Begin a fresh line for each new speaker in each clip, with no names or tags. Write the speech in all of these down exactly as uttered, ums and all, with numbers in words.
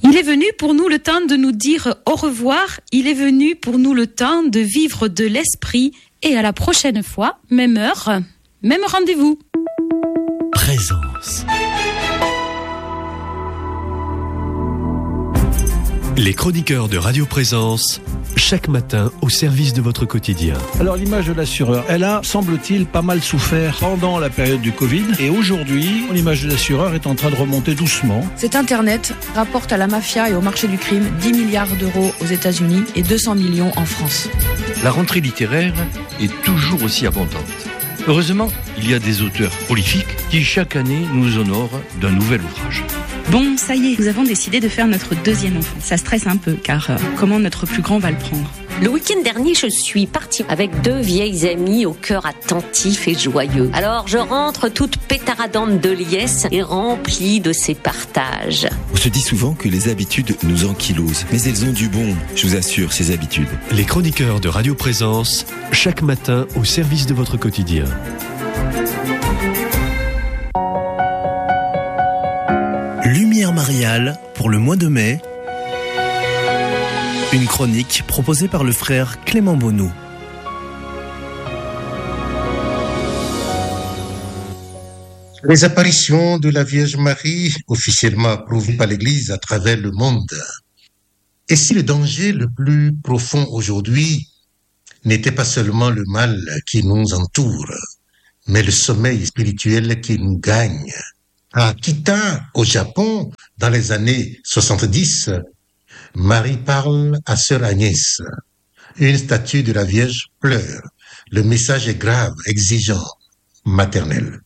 Il est venu pour nous le temps de nous dire au revoir. Il est venu pour nous le temps de vivre de l'esprit. Et à la prochaine fois, même heure, même rendez-vous.
Présence. Les chroniqueurs de Radio Présence, chaque matin au service de votre quotidien.
Alors l'image de l'assureur, elle a, semble-t-il, pas mal souffert pendant la période du Covid. Et aujourd'hui, l'image de l'assureur est en train de remonter doucement.
Cet Internet rapporte à la mafia et au marché du crime dix milliards d'euros aux États-Unis et deux cents millions en France.
La rentrée littéraire est toujours aussi abondante. Heureusement, il y a des auteurs prolifiques qui chaque année nous honorent d'un nouvel ouvrage.
Bon, ça y est, nous avons décidé de faire notre deuxième enfant. Ça stresse un peu, car euh, comment notre plus grand va le prendre ?
Le week-end dernier, je suis partie avec deux vieilles amies au cœur attentif et joyeux. Alors, je rentre toute pétaradante de liesse et remplie de ces partages.
On se dit souvent que les habitudes nous ankylosent, mais elles ont du bon, je vous assure, ces habitudes.
Les chroniqueurs de Radio Présence, chaque matin au service de votre quotidien.
Lumière mariale pour le mois de mai. Une chronique proposée par le frère Clément Bonneau.
Les apparitions de la Vierge Marie, officiellement approuvées par l'Église à travers le monde. Et si le danger le plus profond aujourd'hui n'était pas seulement le mal qui nous entoure, mais le sommeil spirituel qui nous gagne. À Akita, au Japon, dans les années soixante-dix, Marie parle à sœur Agnès. Une statue de la Vierge pleure. Le message est grave, exigeant, maternel.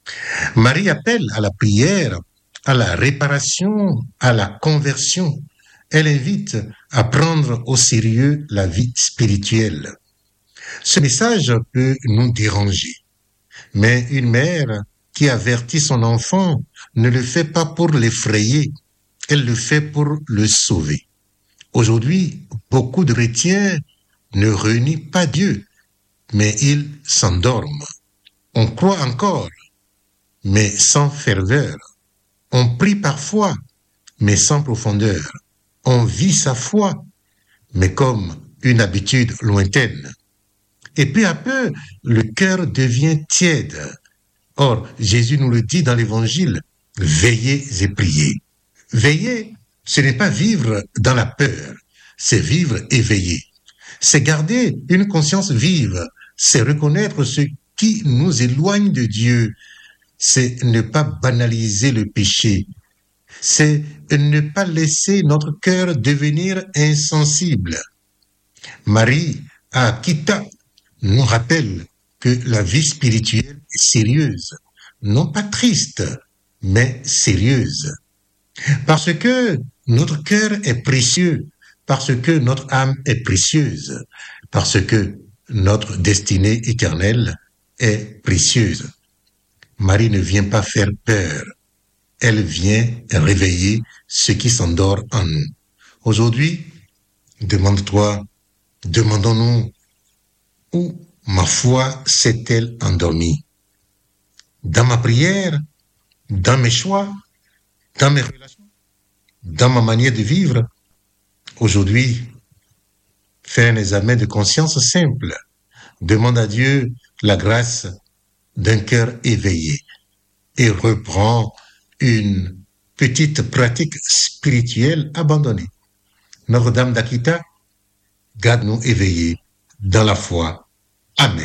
Marie appelle à la prière, à la réparation, à la conversion. Elle invite à prendre au sérieux la vie spirituelle. Ce message peut nous déranger, mais une mère qui avertit son enfant ne le fait pas pour l'effrayer, elle le fait pour le sauver. Aujourd'hui, beaucoup de chrétiens ne renient pas Dieu, mais ils s'endorment. On croit encore, mais sans ferveur. On prie parfois, mais sans profondeur. On vit sa foi, mais comme une habitude lointaine. Et peu à peu, le cœur devient tiède. Or, Jésus nous le dit dans l'Évangile, « Veillez et priez ». Veiller, ce n'est pas vivre dans la peur, c'est vivre éveillé. C'est garder une conscience vive, c'est reconnaître ce qui nous éloigne de Dieu, c'est ne pas banaliser le péché, c'est ne pas laisser notre cœur devenir insensible. Marie, à Akita, nous rappelle que la vie spirituelle est sérieuse, non pas triste, mais sérieuse. Parce que notre cœur est précieux, parce que notre âme est précieuse, parce que notre destinée éternelle est précieuse. Marie ne vient pas faire peur, elle vient réveiller ce qui s'endort en nous. Aujourd'hui, demande-toi, demandons-nous, où ma foi s'est-elle endormie? Dans ma prière, dans mes choix, dans mes relations, dans ma manière de vivre. Aujourd'hui, fais un examen de conscience simple. Demande à Dieu la grâce d'un cœur éveillé et reprends une petite pratique spirituelle abandonnée. Notre-Dame d'Akita, garde-nous éveillés dans la foi. Amen.